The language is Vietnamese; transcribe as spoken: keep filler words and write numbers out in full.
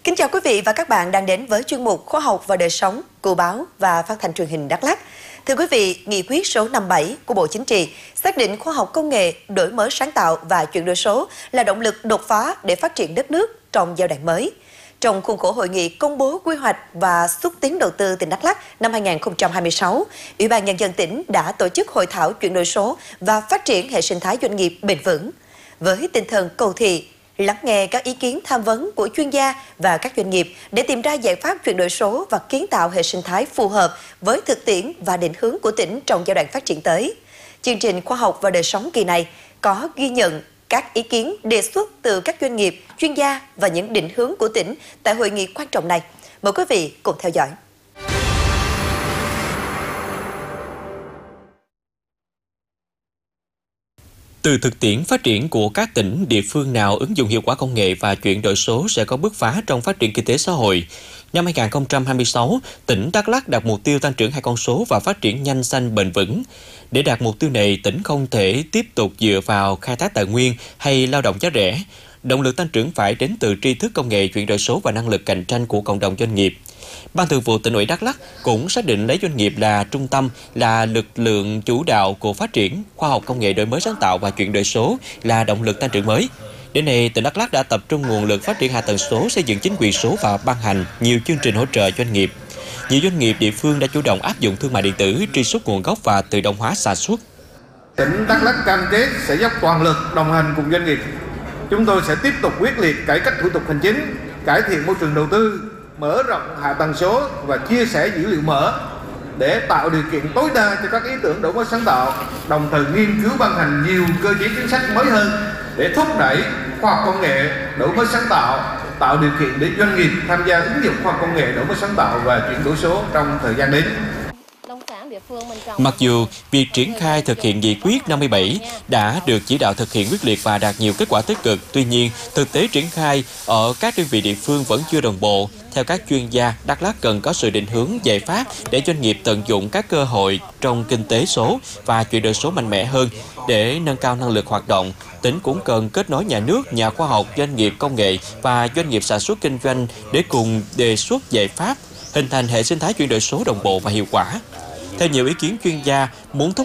Kính chào quý vị và các bạn đang đến với chuyên mục Khoa học và đời sống của báo và phát thanh truyền hình Đắk Lắk. Thưa quý vị, nghị quyết số năm mươi bảy của Bộ Chính trị xác định khoa học công nghệ, đổi mới sáng tạo và chuyển đổi số là động lực đột phá để phát triển đất nước trong giai đoạn mới. Trong khuôn khổ hội nghị công bố quy hoạch và xúc tiến đầu tư tỉnh Đắk Lắk năm hai nghìn không trăm hai mươi sáu, Ủy ban Nhân dân tỉnh đã tổ chức hội thảo chuyển đổi số và phát triển hệ sinh thái doanh nghiệp bền vững. Với tinh thần cầu thị, lắng nghe các ý kiến tham vấn của chuyên gia và các doanh nghiệp để tìm ra giải pháp chuyển đổi số và kiến tạo hệ sinh thái phù hợp với thực tiễn và định hướng của tỉnh trong giai đoạn phát triển tới. Chương trình Khoa học và đời sống kỳ này có ghi nhận các ý kiến đề xuất từ các doanh nghiệp, chuyên gia và những định hướng của tỉnh tại hội nghị quan trọng này. Mời quý vị cùng theo dõi. Từ thực tiễn phát triển của các tỉnh, địa phương nào ứng dụng hiệu quả công nghệ và chuyển đổi số sẽ có bước phá trong phát triển kinh tế xã hội. Năm hai nghìn không trăm hai mươi sáu, tỉnh Đắk Lắk đặt mục tiêu tăng trưởng hai con số và phát triển nhanh, xanh, bền vững. Để đạt mục tiêu này, tỉnh không thể tiếp tục dựa vào khai thác tài nguyên hay lao động giá rẻ. Động lực tăng trưởng phải đến từ tri thức công nghệ, chuyển đổi số và năng lực cạnh tranh của cộng đồng doanh nghiệp. Ban Thường vụ Tỉnh ủy Đắk Lắk cũng xác định lấy doanh nghiệp là trung tâm, là lực lượng chủ đạo của phát triển, khoa học công nghệ đổi mới sáng tạo và chuyển đổi số là động lực tăng trưởng mới. Đến nay, tỉnh Đắk Lắk đã tập trung nguồn lực phát triển hạ tầng số, xây dựng chính quyền số và ban hành nhiều chương trình hỗ trợ doanh nghiệp. Nhiều doanh nghiệp địa phương đã chủ động áp dụng thương mại điện tử, truy xuất nguồn gốc và tự động hóa sản xuất. Tỉnh Đắk Lắk cam kết sẽ dốc toàn lực đồng hành cùng doanh nghiệp. Chúng tôi sẽ tiếp tục quyết liệt cải cách thủ tục hành chính, cải thiện môi trường đầu tư, mở rộng hạ tầng số và chia sẻ dữ liệu mở để tạo điều kiện tối đa cho các ý tưởng đổi mới sáng tạo, đồng thời nghiên cứu ban hành nhiều cơ chế chính sách mới hơn để thúc đẩy khoa học công nghệ, đổi mới sáng tạo, tạo điều kiện để doanh nghiệp tham gia ứng dụng khoa học công nghệ, đổi mới sáng tạo và chuyển đổi số trong thời gian đến. Mặc dù việc triển khai thực hiện nghị quyết năm mươi bảy đã được chỉ đạo thực hiện quyết liệt và đạt nhiều kết quả tích cực, tuy nhiên, thực tế triển khai ở các đơn vị địa phương vẫn chưa đồng bộ. Theo các chuyên gia, Đắk Lắk cần có sự định hướng giải pháp để doanh nghiệp tận dụng các cơ hội trong kinh tế số và chuyển đổi số mạnh mẽ hơn. Để nâng cao năng lực hoạt động, tỉnh cũng cần kết nối nhà nước, nhà khoa học, doanh nghiệp công nghệ và doanh nghiệp sản xuất kinh doanh để cùng đề xuất giải pháp, hình thành hệ sinh thái chuyển đổi số đồng bộ và hiệu quả. Theo nhiều ý kiến chuyên gia, muốn thúc